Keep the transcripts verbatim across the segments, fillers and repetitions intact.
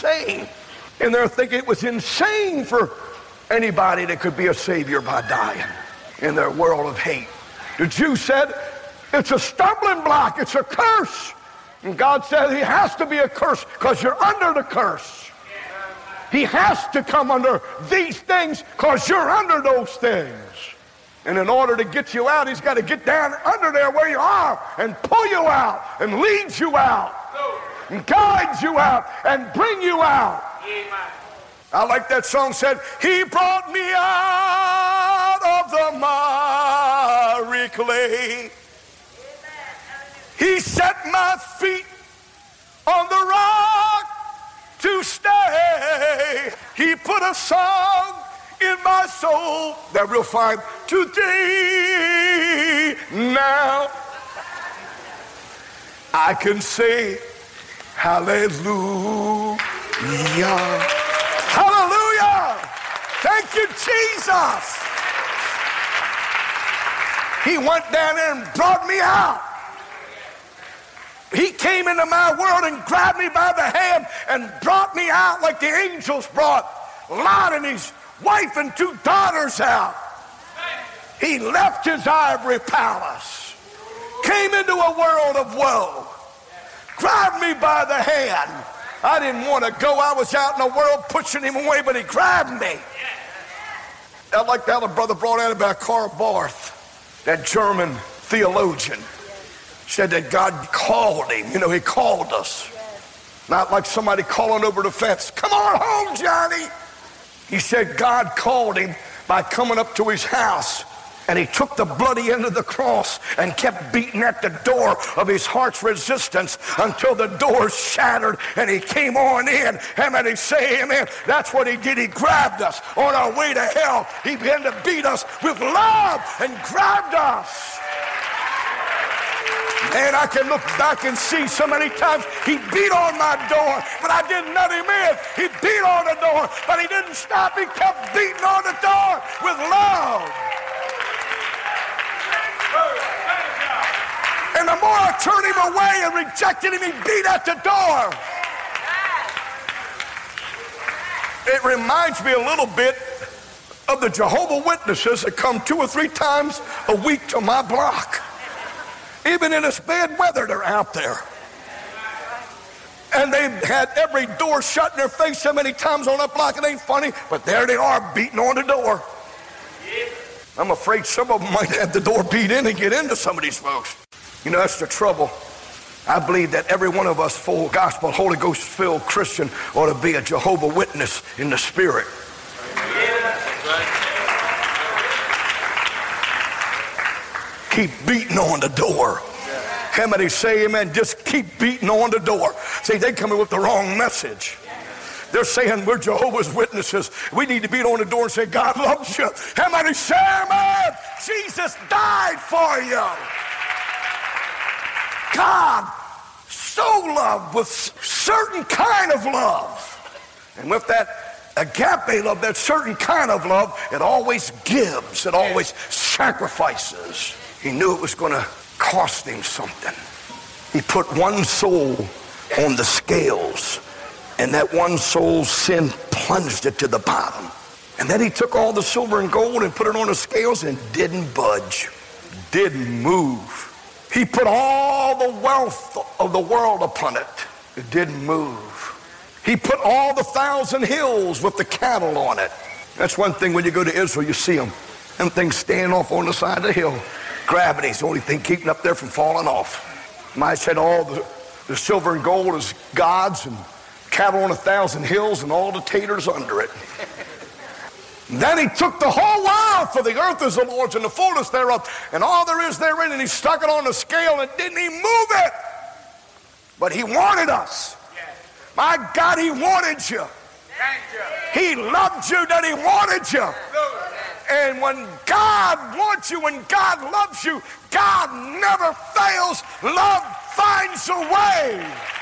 insane. And they're thinking it was insane for anybody that could be a savior by dying in their world of hate. The Jews said, it's a stumbling block, it's a curse. And God said he has to be a curse because you're under the curse. He has to come under these things because you're under those things. And in order to get you out, he's got to get down under there where you are and pull you out and lead you out and guide you out and bring you out. I like that song said, he brought me out of the miry clay. He set my feet on the rock to stay. He put a song in my soul that we'll find today. Now I can say hallelujah. Hallelujah. Thank you, Jesus. He went down there and brought me out. He came into my world and grabbed me by the hand and brought me out like the angels brought Lot and his wife and two daughters out. He left his ivory palace, came into a world of woe, grabbed me by the hand. I didn't want to go. I was out in the world pushing him away, but he grabbed me. I like that other brother brought out about Karl Barth, that German theologian. Said that God called him. You know, he called us. Not like somebody calling over the fence. Come on home, Johnny. He said God called him by coming up to his house, and he took the bloody end of the cross and kept beating at the door of his heart's resistance until the door shattered and he came on in. Somebody say amen. That's what he did. He grabbed us on our way to hell. He began to beat us with love and grabbed us. And I can look back and see so many times he beat on my door, but I didn't let him in. He beat on the door, but he didn't stop. He kept beating on the door with love. And the more I turned him away and rejected him, he beat at the door. It reminds me a little bit of the Jehovah's Witnesses that come two or three times a week to my block. Even in this bad weather, they're out there. And they've had every door shut in their face so many times on that block, it ain't funny, but there they are beating on the door. I'm afraid some of them might have the door beat in and get into some of these folks. You know, that's the trouble. I believe that every one of us full gospel, Holy Ghost filled Christian ought to be a Jehovah's Witness in the spirit. Keep beating on the door. How many say amen? Just keep beating on the door. See, they come in with the wrong message. They're saying we're Jehovah's Witnesses. We need to beat on the door and say God loves you. How many say amen? Jesus died for you. God so loved with certain kind of love. And with that agape love, that certain kind of love, it always gives. It always sacrifices. He knew it was going to cost him something. He put one soul on the scales, and that one soul's sin plunged it to the bottom. And then he took all the silver and gold and put it on the scales and didn't budge, didn't move. He put all the wealth of the world upon it. It didn't move. He put all the thousand hills with the cattle on it. That's one thing when you go to Israel, you see them. Them things standing off on the side of the hill. Gravity's the only thing keeping up there from falling off. I said all the, the silver and gold is God's, and cattle on a thousand hills and all the taters under it. And then he took the whole world, for the earth is the Lord's and the fullness thereof, and all there is therein, and he stuck it on the scale and didn't even move it. But he wanted us. My God, he wanted you. He loved you that he wanted you. And when God wants you, when God loves you, God never fails. Love finds a way.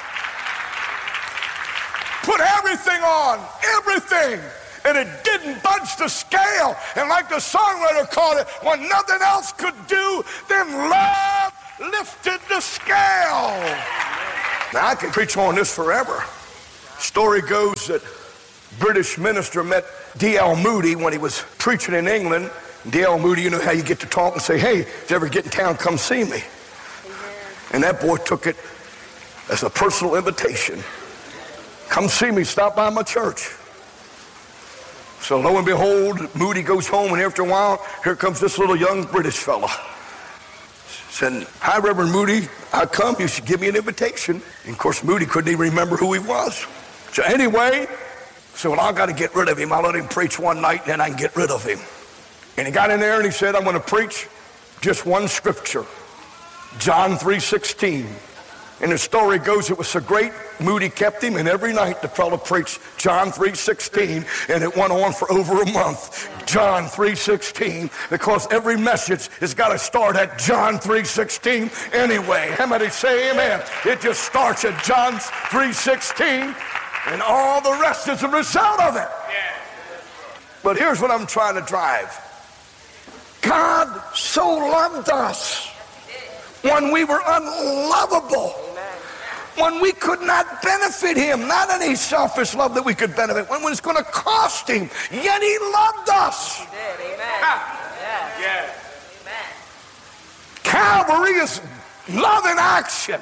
Put everything on, everything. And it didn't budge the scale. And like the songwriter called it, when nothing else could do, then love lifted the scale. Now I can preach on this forever. Story goes that British minister met D L Moody when he was preaching in England. D L Moody, you know how you get to talk and say, hey, if you ever get in town, come see me. And that boy took it as a personal invitation. Come see me, stop by my church. So lo and behold, Moody goes home, and after a while, here comes this little young British fella. Said, hi, Reverend Moody, I come, you should give me an invitation. And of course, Moody couldn't even remember who he was. So anyway, so well, I got to get rid of him. I'll let him preach one night, and then I can get rid of him. And he got in there and he said, I'm going to preach just one scripture, John three sixteen. And the story goes, it was so great, Moody kept him, and every night the fellow preached John three sixteen, and it went on for over a month. John three sixteen, because every message has got to start at John three sixteen anyway. How many say amen? It just starts at John three sixteen, and all the rest is a result of it. But here's what I'm trying to drive. God so loved us when we were unlovable, when we could not benefit him, not any selfish love that we could benefit, when it was going to cost him, yet he loved us. He did, amen. Yes. Yes. Amen. Calvary is love in action.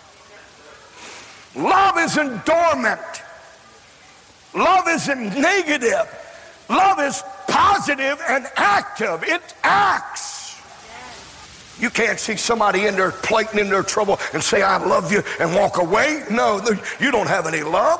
Love isn't dormant. Love isn't negative. Love is positive and active. It acts. You can't see somebody in their plight and in their trouble and say, I love you, and walk away. No, you don't have any love.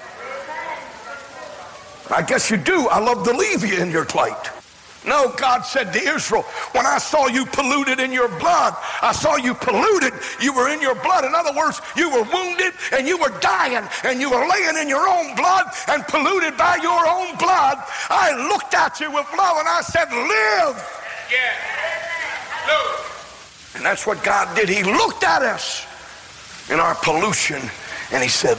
I guess you do. I love to leave you in your plight. No, God said to Israel, when I saw you polluted in your blood, I saw you polluted, you were in your blood. In other words, you were wounded and you were dying and you were laying in your own blood and polluted by your own blood. I looked at you with love and I said, live. Yeah. Live. And that's what God did. He looked at us in our pollution and he said,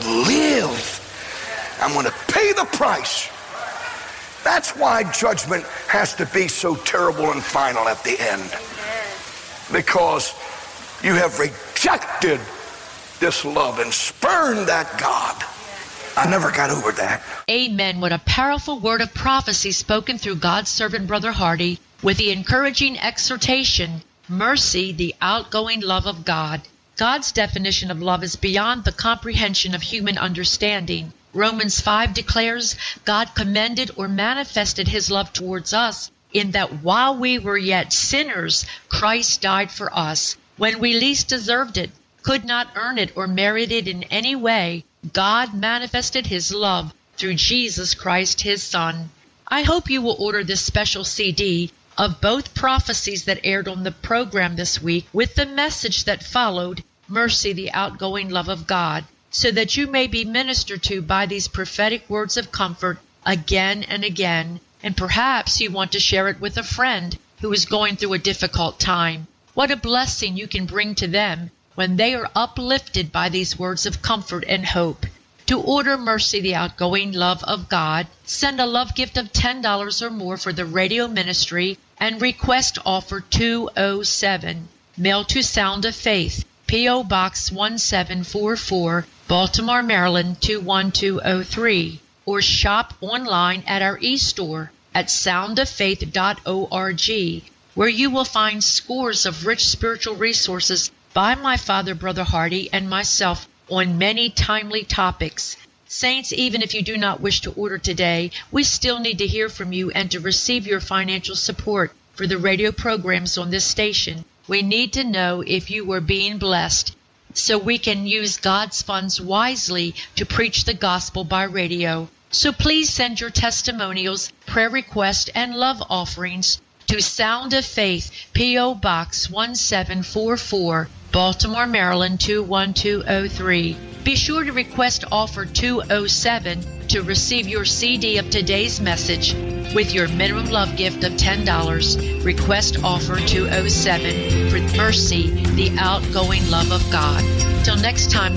live. I'm going to pay the price. That's why judgment has to be so terrible and final at the end. Because you have rejected this love and spurned that God. I never got over that. Amen. What a powerful word of prophecy spoken through God's servant, Brother Hardy, with the encouraging exhortation, mercy, the outgoing love of God. God's definition of love is beyond the comprehension of human understanding. Romans five declares, God commended or manifested his love towards us in that while we were yet sinners, Christ died for us. When we least deserved it, could not earn it or merit it in any way, God manifested his love through Jesus Christ, his Son. I hope you will order this special C D of both prophecies that aired on the program this week with the message that followed, Mercy, the outgoing love of God, so that you may be ministered to by these prophetic words of comfort again and again, and perhaps you want to share it with a friend who is going through a difficult time. What a blessing you can bring to them when they are uplifted by these words of comfort and hope. To order Mercy, the outgoing love of God, send a love gift of ten dollars or more for the radio ministry and request offer two oh seven. Mail to Sound of Faith, P O. Box one seven four four, Baltimore, Maryland two one two oh three, or shop online at our e-store at sound of faith dot org, where you will find scores of rich spiritual resources by my father, Brother Hardy, and myself on many timely topics. Saints, even if you do not wish to order today, we still need to hear from you and to receive your financial support for the radio programs on this station. We need to know if you are being blessed, so we can use God's funds wisely to preach the gospel by radio. So please send your testimonials, prayer requests, and love offerings to Sound of Faith, P O. Box one seven four four, Baltimore, Maryland two one two oh three. Be sure to request offer two oh seven to receive your C D of today's message with your minimum love gift of ten dollars. Request offer two oh seven for Mercy, the outgoing love of God. Till next time.